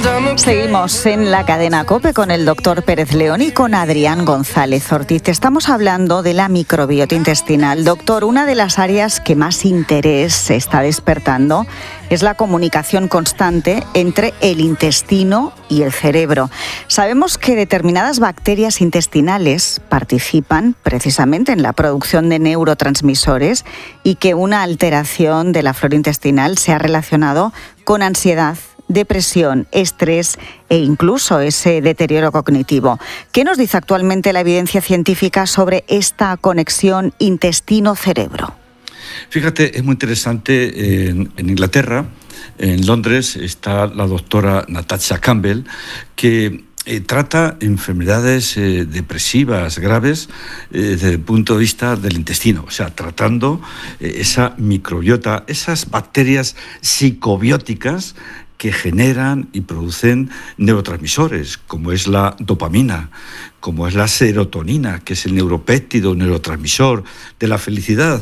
Seguimos en la cadena COPE con el doctor Pérez León y con Adrián González Ortiz. Estamos hablando de la microbiota intestinal. Doctor, una de las áreas que más interés se está despertando es la comunicación constante entre el intestino y el cerebro. Sabemos que determinadas bacterias intestinales participan precisamente en la producción de neurotransmisores y que una alteración de la flora intestinal se ha relacionado con ansiedad, depresión, estrés e incluso ese deterioro cognitivo. ¿Qué nos dice actualmente la evidencia científica sobre esta conexión intestino-cerebro? Fíjate, es muy interesante, en Inglaterra, en Londres, está la doctora Natasha Campbell, que trata enfermedades depresivas graves desde el punto de vista del intestino, o sea, tratando esa microbiota, esas bacterias psicobióticas que generan y producen neurotransmisores, como es la dopamina, como es la serotonina, que es el neuropéptido, neurotransmisor de la felicidad,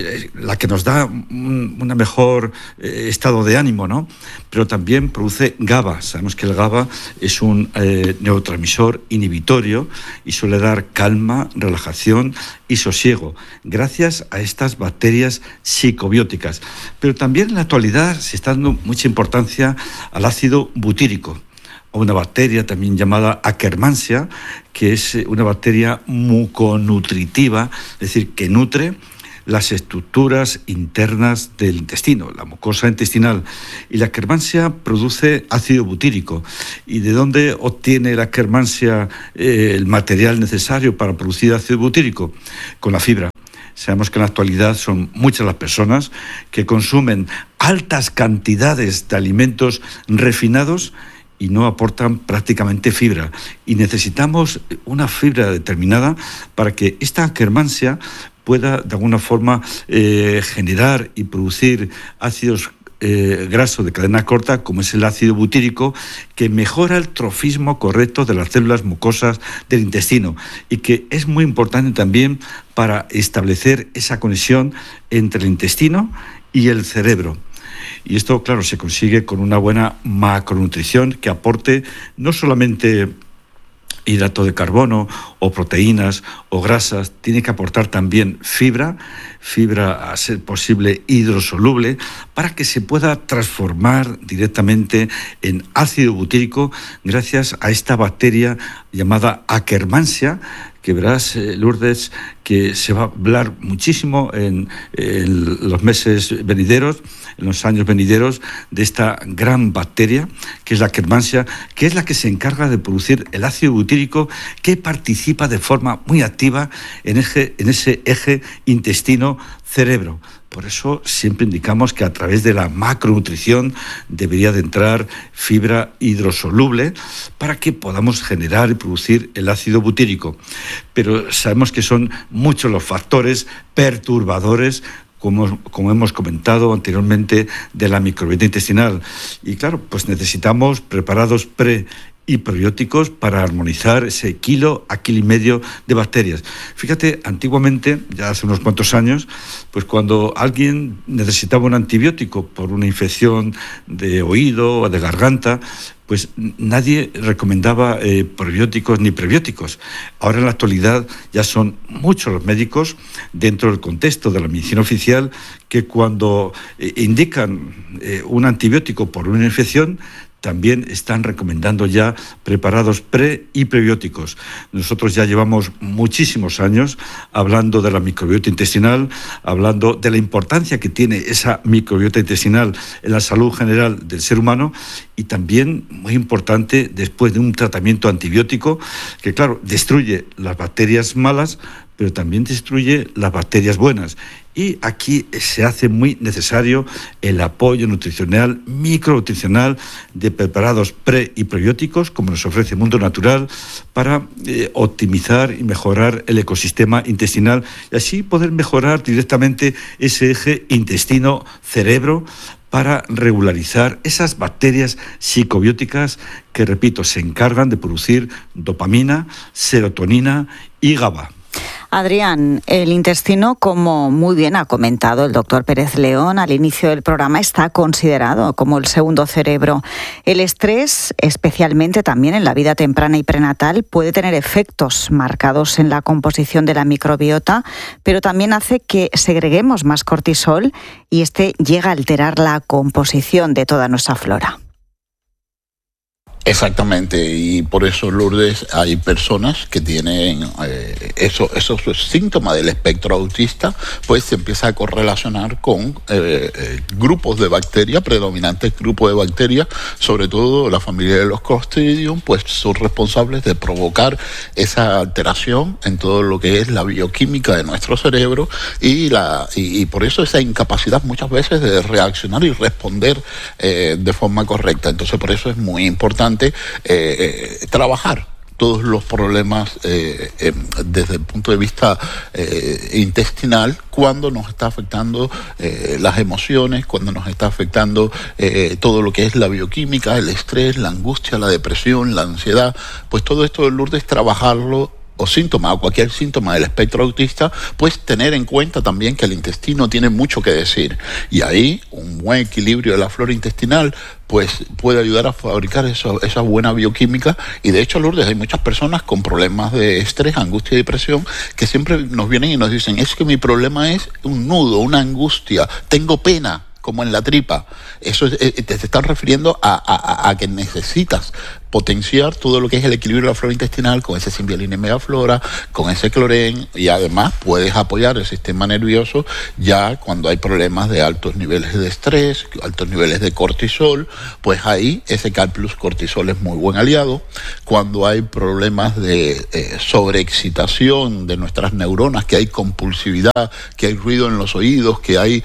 la que nos da un mejor estado de ánimo, ¿no? Pero también produce GABA. Sabemos que el GABA es un neurotransmisor inhibitorio y suele dar calma, relajación y sosiego, gracias a estas bacterias psicobióticas. Pero también en la actualidad se está dando mucha importancia al ácido butírico, a una bacteria también llamada Akkermansia, que es una bacteria muconutritiva, es decir, que nutre las estructuras internas del intestino, la mucosa intestinal. Y la Akkermansia produce ácido butírico. ¿Y de dónde obtiene la Akkermansia el material necesario para producir ácido butírico? Con la fibra. Sabemos que en la actualidad son muchas las personas que consumen altas cantidades de alimentos refinados y no aportan prácticamente fibra. Y necesitamos una fibra determinada para que esta Akkermansia pueda de alguna forma generar y producir ácidos grasos de cadena corta, como es el ácido butírico, que mejora el trofismo correcto de las células mucosas del intestino y que es muy importante también para establecer esa conexión entre el intestino y el cerebro. Y esto, claro, se consigue con una buena macronutrición que aporte no solamente hidrato de carbono o proteínas o grasas, tiene que aportar también fibra a ser posible hidrosoluble, para que se pueda transformar directamente en ácido butírico gracias a esta bacteria llamada Akkermansia, que verás, Lourdes, que se va a hablar muchísimo en los meses venideros, en los años venideros, de esta gran bacteria, que es la Akkermansia, que es la que se encarga de producir el ácido butírico, que participa de forma muy activa en ese eje intestino-cerebro. Por eso siempre indicamos que a través de la macronutrición debería de entrar fibra hidrosoluble para que podamos generar y producir el ácido butírico. Pero sabemos que son muchos los factores perturbadores, como hemos comentado anteriormente, de la microbiota intestinal. Y claro, pues necesitamos preparados y probióticos para armonizar ese kilo a kilo y medio de bacterias. Fíjate, antiguamente, ya hace unos cuantos años, pues cuando alguien necesitaba un antibiótico por una infección de oído o de garganta, pues nadie recomendaba probióticos ni prebióticos. Ahora en la actualidad ya son muchos los médicos, dentro del contexto de la medicina oficial, que cuando indican un antibiótico por una infección, también están recomendando ya preparados y prebióticos. Nosotros ya llevamos muchísimos años hablando de la microbiota intestinal, hablando de la importancia que tiene esa microbiota intestinal en la salud general del ser humano, y también, muy importante, después de un tratamiento antibiótico, que claro, destruye las bacterias malas, pero también destruye las bacterias buenas. Y aquí se hace muy necesario el apoyo nutricional, micronutricional, de preparados y prebióticos, como nos ofrece Mundo Natural, para optimizar y mejorar el ecosistema intestinal y así poder mejorar directamente ese eje intestino-cerebro, para regularizar esas bacterias psicobióticas que, repito, se encargan de producir dopamina, serotonina y GABA. Adrián, el intestino, como muy bien ha comentado el doctor Pérez León al inicio del programa, está considerado como el segundo cerebro. El estrés, especialmente también en la vida temprana y prenatal, puede tener efectos marcados en la composición de la microbiota, pero también hace que segreguemos más cortisol y este llega a alterar la composición de toda nuestra flora. Exactamente, y por eso, Lourdes, hay personas que tienen esos síntomas del espectro autista, pues se empieza a correlacionar con grupos de bacterias, predominantes grupos de bacterias, sobre todo la familia de los Clostridium, pues son responsables de provocar esa alteración en todo lo que es la bioquímica de nuestro cerebro y por eso esa incapacidad muchas veces de reaccionar y responder de forma correcta. Entonces, por eso es muy importante trabajar todos los problemas desde el punto de vista intestinal cuando nos está afectando las emociones, cuando nos está afectando todo lo que es la bioquímica, el estrés, la angustia, la depresión, la ansiedad. Pues todo esto de Lourdes, trabajarlo o síntoma, o cualquier síntoma del espectro autista, pues tener en cuenta también que el intestino tiene mucho que decir. Y ahí un buen equilibrio de la flora intestinal pues puede ayudar a fabricar esa buena bioquímica. Y de hecho, Lourdes, hay muchas personas con problemas de estrés, angustia y depresión que siempre nos vienen y nos dicen, es que mi problema es un nudo, una angustia, tengo pena como en la tripa. Eso te están refiriendo a que necesitas potenciar todo lo que es el equilibrio de la flora intestinal con ese Symbiolin y Megaflora, con ese clorén, y además puedes apoyar el sistema nervioso ya cuando hay problemas de altos niveles de estrés, altos niveles de cortisol, pues ahí ese Cal Plus Cortisol es muy buen aliado. Cuando hay problemas de sobreexcitación de nuestras neuronas, que hay compulsividad, que hay ruido en los oídos, que hay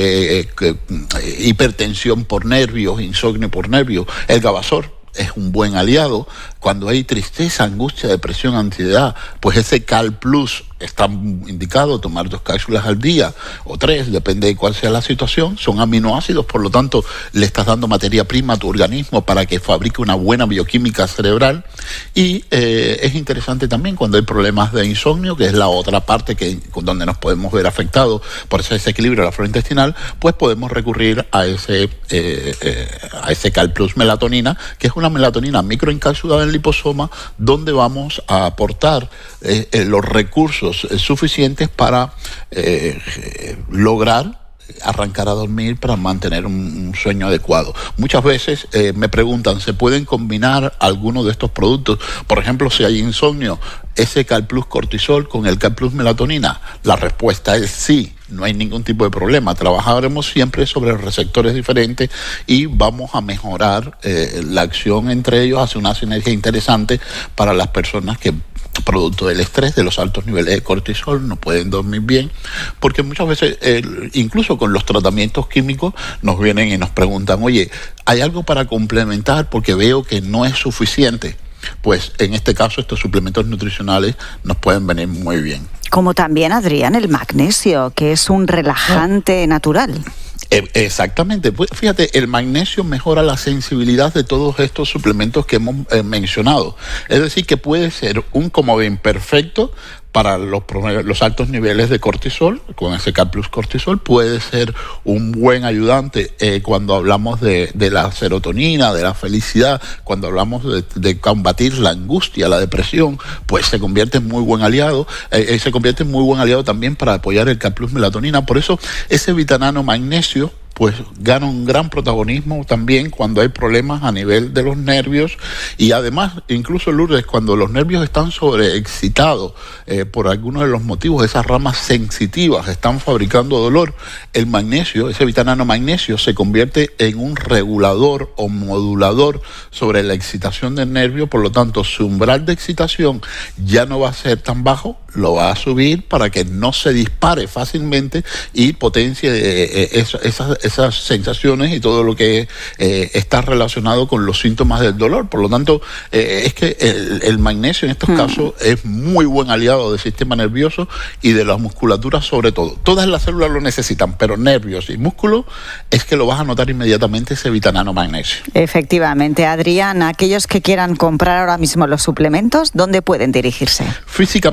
hipertensión por nervios, insomnio por nervios, el Gabasor es un buen aliado. Cuando hay tristeza, angustia, depresión, ansiedad, pues ese Cal Plus está indicado tomar 2 cápsulas al día o 3, depende de cuál sea la situación. Son aminoácidos, por lo tanto le estás dando materia prima a tu organismo para que fabrique una buena bioquímica cerebral. Y es interesante también cuando hay problemas de insomnio, que es la otra parte donde nos podemos ver afectados por ese desequilibrio de la flora intestinal, pues podemos recurrir a ese Cal Plus Melatonina, que es una melatonina microencapsulada en liposoma, donde vamos a aportar los recursos suficientes para lograr arrancar a dormir, para mantener un sueño adecuado. Muchas veces me preguntan, ¿se pueden combinar algunos de estos productos? Por ejemplo, si hay insomnio, ese Cal Plus Cortisol con el Cal Plus Melatonina. La respuesta es sí. No hay ningún tipo de problema. Trabajaremos siempre sobre receptores diferentes y vamos a mejorar la acción entre ellos, hace una sinergia interesante para las personas que, producto del estrés, de los altos niveles de cortisol, no pueden dormir bien, porque muchas veces, incluso con los tratamientos químicos, nos vienen y nos preguntan, oye, ¿hay algo para complementar? Porque veo que no es suficiente. Pues en este caso estos suplementos nutricionales nos pueden venir muy bien. Como también, Adrián, el magnesio, que es un relajante natural. Exactamente. Pues fíjate, el magnesio mejora la sensibilidad de todos estos suplementos que hemos mencionado. Es decir, que puede ser un comodín perfecto para los altos niveles de cortisol. Con ese Cal Plus Cortisol puede ser un buen ayudante cuando hablamos de la serotonina, de la felicidad, cuando hablamos de combatir la angustia, la depresión, pues se convierte en muy buen aliado. Se convierte en muy buen aliado también para apoyar el Cal Plus Melatonina. Por eso ese vitamina magnesio pues gana un gran protagonismo también cuando hay problemas a nivel de los nervios, y además, incluso, Lourdes, cuando los nervios están sobreexcitados por alguno de los motivos, esas ramas sensitivas están fabricando dolor, el magnesio, ese vitamina magnesio, se convierte en un regulador o modulador sobre la excitación del nervio. Por lo tanto, su umbral de excitación ya no va a ser tan bajo, lo va a subir para que no se dispare fácilmente y potencie esas sensaciones y todo lo que está relacionado con los síntomas del dolor. Por lo tanto, es que el magnesio en estos casos es muy buen aliado del sistema nervioso y de la musculatura sobre todo. Todas las células lo necesitan, pero nervios y músculo es que lo vas a notar inmediatamente, ese vitamina magnesio. Efectivamente. Adrián, aquellos que quieran comprar ahora mismo los suplementos, ¿dónde pueden dirigirse? Físicamente, Mundo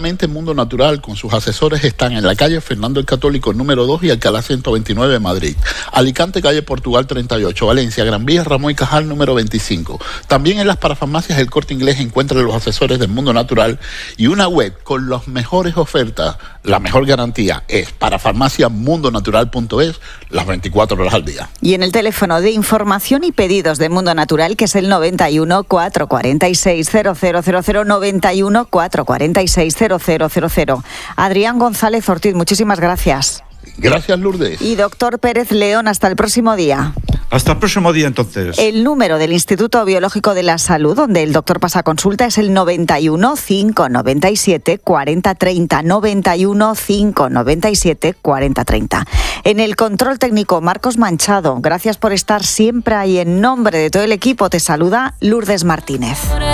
Mundo Natural con sus asesores están en la calle Fernando el Católico número 2 y Alcalá 129 de Madrid, Alicante, calle Portugal 38, Valencia, Gran Vía, Ramón y Cajal número 25. También en las parafarmacias El Corte Inglés encuentran los asesores del Mundo Natural y una web con las mejores ofertas. La mejor garantía es parafarmaciamundonatural.es las 24 horas al día. Y en el teléfono de información y pedidos de Mundo Natural, que es el 91 446 0000, 91 446 0000. Adrián González Ortiz, muchísimas gracias. Gracias, Lourdes. Y doctor Pérez León, hasta el próximo día. Hasta el próximo día, entonces. El número del Instituto Biológico de la Salud, donde el doctor pasa consulta, es el 91 597 4030. 91 597 4030. En el control técnico, Marcos Manchado. Gracias por estar siempre ahí. En nombre de todo el equipo, te saluda Lourdes Martínez.